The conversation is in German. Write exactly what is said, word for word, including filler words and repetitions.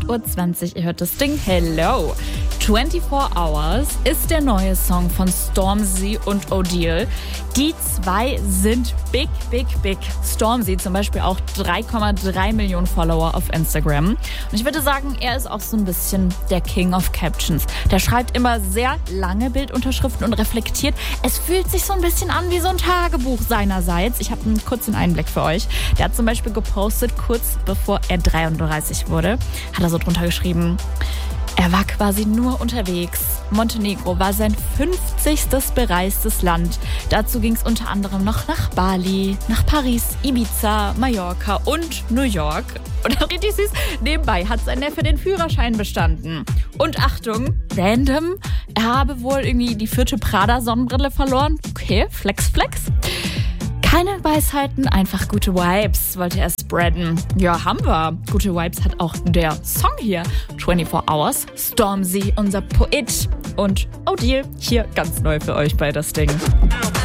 Uhr zwanzig, ihr hört das Ding. Hello! vierundzwanzig Hours ist der neue Song von Stormzy und Odile. Die zwei sind big, big, big. Stormzy zum Beispiel auch drei Komma drei Millionen Follower auf Instagram. Und ich würde sagen, er ist auch so ein bisschen der King of Captions. Der schreibt immer sehr lange Bildunterschriften und reflektiert. Es fühlt sich so ein bisschen an wie so ein Tagebuch seinerseits. Ich habe einen kurzen Einblick für euch. Der hat zum Beispiel gepostet, kurz bevor er dreiunddreißig wurde, hat er so drunter geschrieben: Er war quasi nur unterwegs. Montenegro war sein fünfzigstes bereistes Land. Dazu ging es unter anderem noch nach Bali, nach Paris, Ibiza, Mallorca und New York. Und richtig süß, nebenbei hat sein Neffe den Führerschein bestanden. Und Achtung, random, er habe wohl irgendwie die vierte Prada-Sonnenbrille verloren. Okay, flex, flex. Keine Weisheiten, einfach gute Vibes, wollte er spreaden. Ja, haben wir. Gute Vibes hat auch der Song hier. vierundzwanzig Hours, Stormzy, unser Poet. Und Odile hier ganz neu für euch bei das Ding.